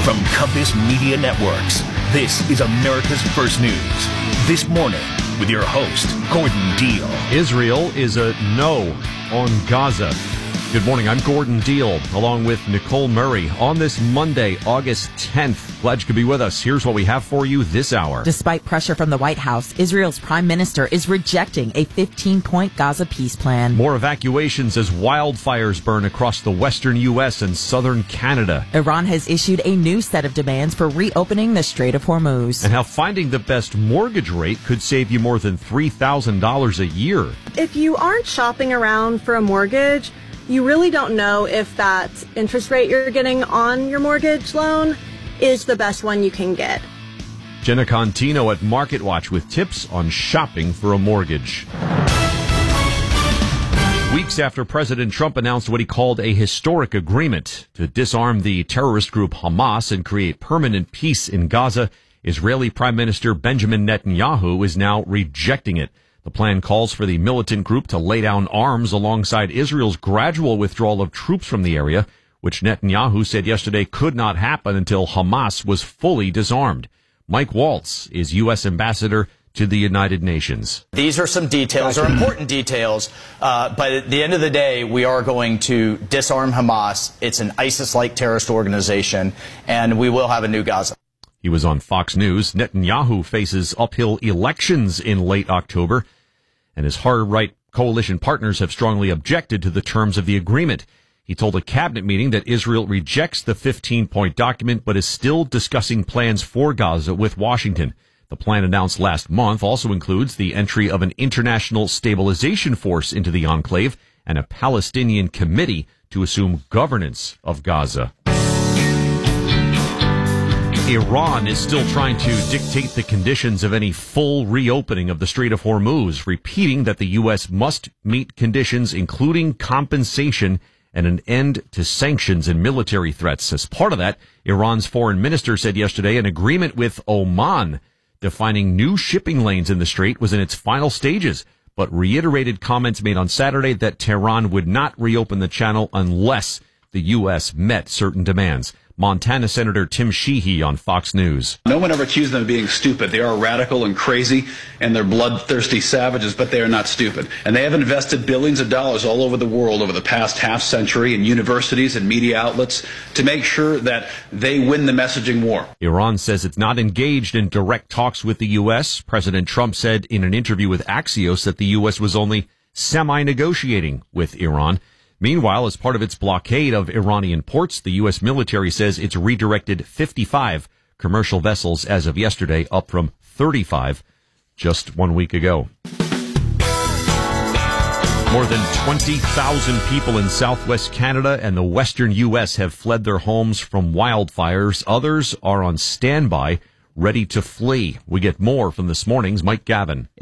From Compass Media Networks, this is America's First News. This morning, with your host, Gordon Deal. Israel is a no on Gaza. Good morning, I'm Gordon Deal, along with Nicole Murray. On this Monday, August 10th, glad you could be with us. Here's what we have for you this hour. Despite pressure from the White House, Israel's prime minister is rejecting a 15-point Gaza peace plan. More evacuations as wildfires burn across the western U.S. and southern Canada. Iran has issued a new set of demands for reopening the Strait of Hormuz. And how finding the best mortgage rate could save you more than $3,000 a year. If you aren't shopping around for a mortgage, you really don't know if that interest rate you're getting on your mortgage loan is the best one you can get. Jenna Contino at MarketWatch with tips on shopping for a mortgage. Weeks after President Trump announced what he called a historic agreement to disarm the terrorist group Hamas and create permanent peace in Gaza, Israeli Prime Minister Benjamin Netanyahu is now rejecting it. The plan calls for the militant group to lay down arms alongside Israel's gradual withdrawal of troops from the area, which Netanyahu said yesterday could not happen until Hamas was fully disarmed. Mike Waltz is U.S. ambassador to the United Nations. These are some details, they're important details, but at the end of the day, we are going to disarm Hamas. It's an ISIS-like terrorist organization, and we will have a new Gaza. He was on Fox News. Netanyahu faces uphill elections in late October, and his hard-right coalition partners have strongly objected to the terms of the agreement. He told a cabinet meeting that Israel rejects the 15-point document but is still discussing plans for Gaza with Washington. The plan announced last month also includes the entry of an international stabilization force into the enclave and a Palestinian committee to assume governance of Gaza. Iran is still trying to dictate the conditions of any full reopening of the Strait of Hormuz, repeating that the U.S. must meet conditions including compensation and an end to sanctions and military threats. As part of that, Iran's foreign minister said yesterday an agreement with Oman defining new shipping lanes in the strait was in its final stages, but reiterated comments made on Saturday that Tehran would not reopen the channel unless the U.S. met certain demands. Montana Senator Tim Sheehy on Fox News. No one ever accused them of being stupid. They are radical and crazy, and they're bloodthirsty savages, but they are not stupid. And they have invested billions of dollars all over the world over the past half century in universities and media outlets to make sure that they win the messaging war. Iran says it's not engaged in direct talks with the U.S. President Trump said in an interview with Axios that the U.S. was only semi-negotiating with Iran. Meanwhile, as part of its blockade of Iranian ports, the U.S. military says it's redirected 55 commercial vessels as of yesterday, up from 35 just 1 week ago. More than 20,000 people in southwest Canada and the western U.S. have fled their homes from wildfires. Others are on standby, ready to flee. We get more from this morning's Mike Gavin.